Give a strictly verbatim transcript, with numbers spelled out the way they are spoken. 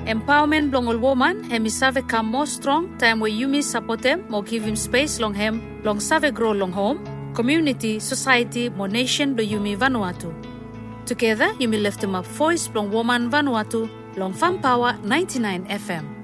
Empowerment long all woman, hemi save come more strong, time where you miss support them, more give him space long hem, long save grow long home, community, society, more nation do you me Vanuatu. Together, you may lift him up voice long woman Vanuatu, long Fun Power ninety-nine F M.